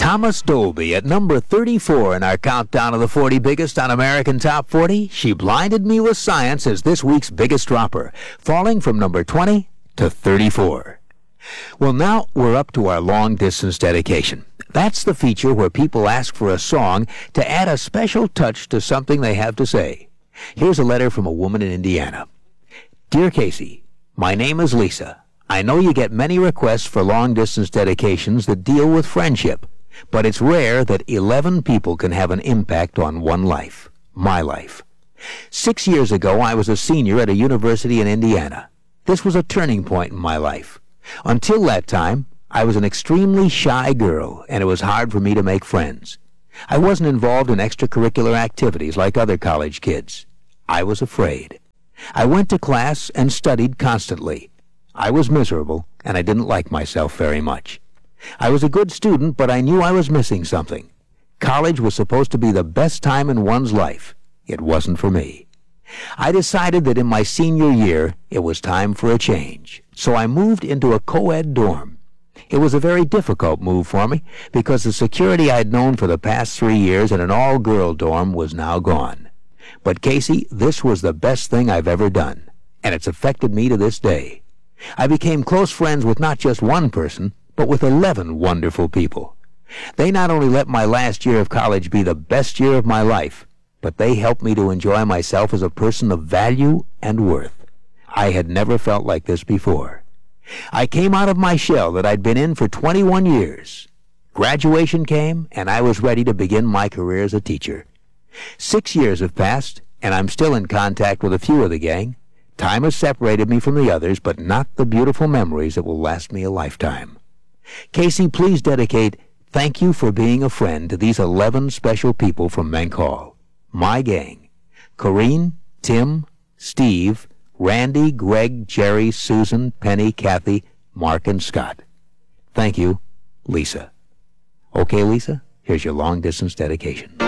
Thomas Dolby at number 34 in our countdown of the 40 biggest on American Top 40. She blinded me with science as this week's biggest dropper, falling from number 20 to 34. Well, now we're up to our long-distance dedication. That's the feature where people ask for a song to add a special touch to something they have to say. Here's a letter from a woman in Indiana. Dear Casey, my name is Lisa. I know you get many requests for long-distance dedications that deal with friendship, but it's rare that 11 people can have an impact on one life, my life. 6 years ago, I was a senior at a university in Indiana. This was a turning point in my life. Until that time, I was an extremely shy girl, and it was hard for me to make friends. I wasn't involved in extracurricular activities like other college kids. I was afraid. I went to class and studied constantly. I was miserable, and I didn't like myself very much. I was a good student, but I knew I was missing something. College was supposed to be the best time in one's life. It wasn't for me. I decided that in my senior year, it was time for a change. So I moved into a co-ed dorm. It was a very difficult move for me because the security I'd known for the past 3 years in an all-girl dorm was now gone. But Casey, this was the best thing I've ever done, and it's affected me to this day. I became close friends with not just one person, but with 11 wonderful people. They not only let my last year of college be the best year of my life, but they helped me to enjoy myself as a person of value and worth. I had never felt like this before. I came out of my shell that I'd been in for 21 years. Graduation came, and I was ready to begin my career as a teacher. 6 years have passed, and I'm still in contact with a few of the gang. Time has separated me from the others, but not the beautiful memories that will last me a lifetime. Casey, please dedicate Thank You for Being a Friend to these 11 special people from Menk Hall. My gang: Corrine, Tim, Steve, Randy, Greg, Jerry, Susan, Penny, Kathy, Mark, and Scott. Thank you, Lisa. Okay, Lisa, here's your long-distance dedication.